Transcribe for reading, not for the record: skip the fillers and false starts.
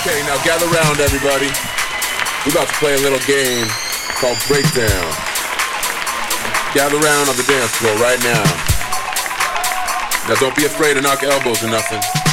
Okay, now gather round, everybody. We're about to play a little game called Breakdown. Gather round on the dance floor right now. Now don't be afraid to knock elbows or nothing.